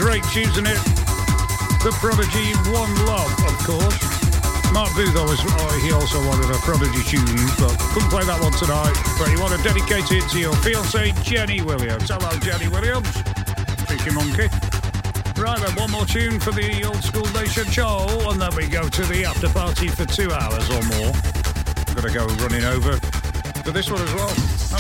great tunes in it. The Prodigy, One Love, of course. Mark Booth he also wanted a Prodigy tune, but couldn't play that one tonight. But he wanted to dedicate it to your fiancée, Jenny Williams. Hello, Jenny Williams. Cheeky monkey. Right then, one more tune for the Old School Nation show, and then we go to the after party for 2 hours or more. I'm going to go running over to this one as well.